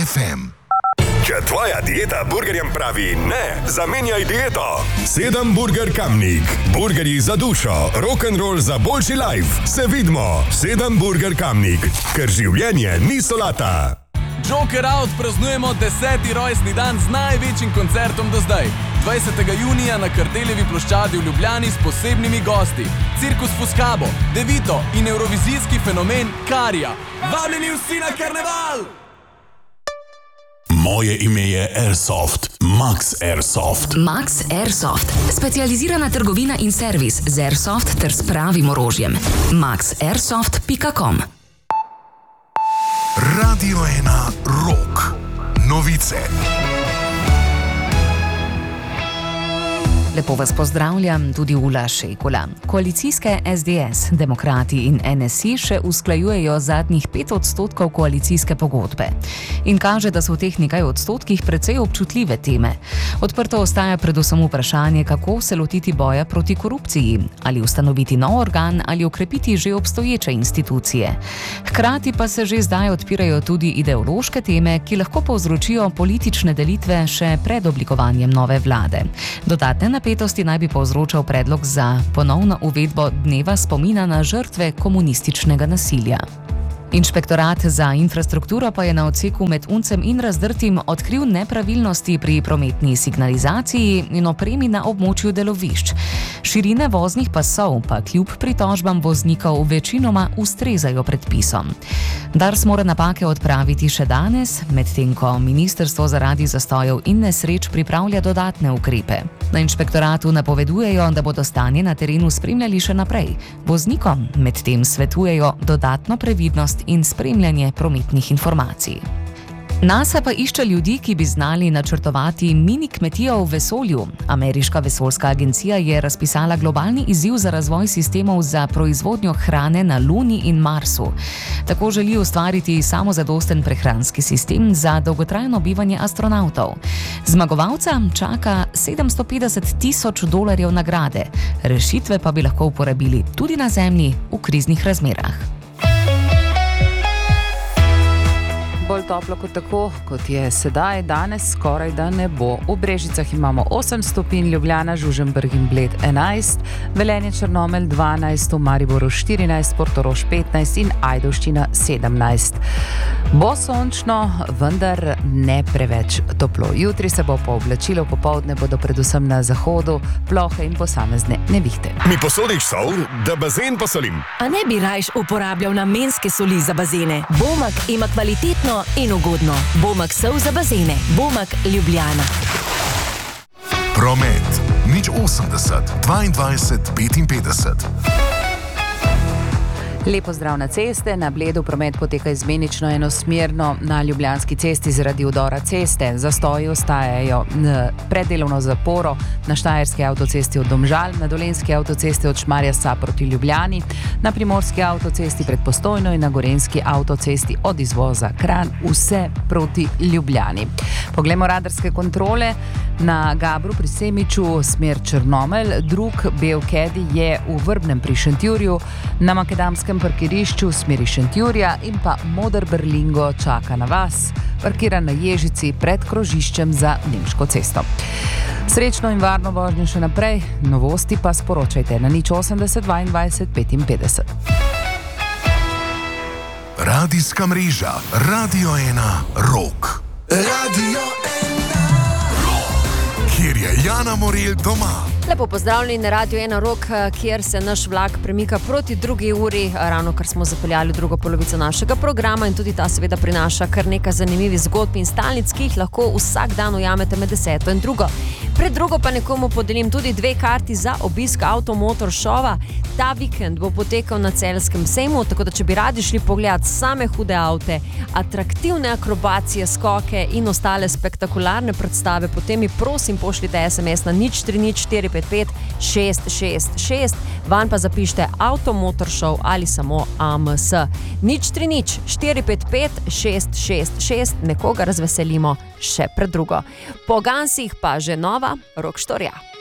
FM. Če tvoja dieta burgerjem pravi ne, zamenjaj dieto. 7 Burger Kamnik. Burgerji za dušo, rock'n'roll za boljši life. Se vidimo. 7 Burger Kamnik. Ker življenje ni solata. Joker Out praznujemo 10. rojstni dan z največjim koncertom do zdaj. 20. junija na Kardeljevi ploščadi v Ljubljani s posebnimi gosti. Cirkus Fuscabo, Devito in evrovizijski fenomen Karija. Vabljeni vsi na karneval! Moje ime je Airsoft. Max Airsoft. Max Airsoft. Specializirana trgovina in servis z Airsoft ter s pravim orožjem. maxairsoft.com. Radio 1 Rock. Novice. Lepo vas pozdravljam, tudi Ula Šejkula. Koalicijske SDS, Demokrati in NSI še usklajujejo zadnjih 5% koalicijske pogodbe. In kaže, da so v teh nekaj odstotkih precej občutljive teme. Odprto ostaja predvsem vprašanje, kako se lotiti boja proti korupciji, ali ustanoviti nov organ ali okrepiti že obstoječe institucije. Hkrati pa se že zdaj odpirajo tudi ideološke teme, ki lahko povzročijo politične delitve še pred oblikovanjem nove vlade. Dodatne napetosti naj bi povzročal predlog za ponovno uvedbo dneva spomina na žrtve komunističnega nasilja. Inšpektorat za infrastrukturo pa je na odseku med Uncem in Razdrtim odkril nepravilnosti pri prometni signalizaciji in opremi na območju delovišč. Širine voznih pasov pa kljub pritožbam voznikov večinoma ustrezajo predpisom. Dars mora napake odpraviti še danes, medtem ko ministrstvo zaradi zastojev in nesreč pripravlja dodatne ukrepe. Na inšpektoratu napovedujejo, da bodo stanje na terenu spremljali še naprej. Voznikom medtem svetujejo dodatno previdnost in spremljanje prometnih informacij. NASA pa išče ljudi, ki bi znali načrtovati mini kmetijo v vesolju. Ameriška vesoljska agencija je razpisala globalni izziv za razvoj sistemov za proizvodnjo hrane na Luni in Marsu. Tako želi ustvariti samozadosten prehranski sistem za dolgotrajno bivanje astronavtov. Zmagovalca čaka $750,000 nagrade. Rešitve pa bi lahko uporabili tudi na Zemlji v kriznih razmerah. Bolj toplo kot tako, kot je sedaj, danes skoraj da ne bo. V Brežicah imamo 8 stopinj, Ljubljana, Žužemberk in Bled 11, Velenje, Črnomelj 12, v Mariboru 14, Portorož 15 in Ajdovščina 17. Bo sončno, vendar ne preveč toplo. Jutri se bo pooblačilo, popoldne bodo predvsem na zahodu plohe in posamezne nevihte. Mi posodiš sol, da bazen posolim. A ne bi rajš uporabljal namenske soli za bazene? Bomak ima kvalitetno in ugodno. Bomak sol za bazene. Bomak Ljubljana. Promet. 080 22 55. Lepo zdrav na ceste. Na Bledu promet poteka izmenično enosmerno na Ljubljanski cesti zaradi udora ceste. Zastoji ostajajo predelovno zaporo na Štajerski avtocesti od Domžal, na Dolenjski avtocesti od Šmarja proti Ljubljani, na Primorski avtocesti pred Postojno in na Gorenjski avtocesti od izvoza Kranj, vse proti Ljubljani. Poglejmo radarske kontrole. Na Gabru pri Semiču smer Črnomelj, drug bel kedi je v Vrbnem pri Šentjurju, na Makedamskem parkirišču v smeri Šentjurja in pa Moder Berlingo čaka na vas, parkiran na Ježici pred krožiščem za Nemško cesto. Srečno in varno vožnjo še naprej, novosti pa sporočajte na 080 22 55. Radijska mreža Radio 1 Rock. Radio 1 Rock. Kjer je Jana Morel doma. Lepo pozdravljeni na Radio 1 Rock, kjer se naš vlak premika proti 2. uri, ravno kar smo zapeljali v drugo polovico našega programa in tudi ta seveda prinaša kar nekaj zanimivih zgodb in stalnic, ki jih lahko vsak dan ujamete med 10. in 2. Pred drugo pa nekomu podelim tudi 2 karti za obisk Automotor Showa. Ta vikend bo potekal na Celjskem sejmu, tako da če bi radi šli pogledati same hude avte, atraktivne akrobacije, skoke in ostale spektakularne predstave, potem mi prosim pošljite SMS na 030 455 666, van pa zapišite Automotor Show ali samo AMS. 030 455 666, nekoga razveselimo še pred drugo. Po Gansih pa že nova rock štorija.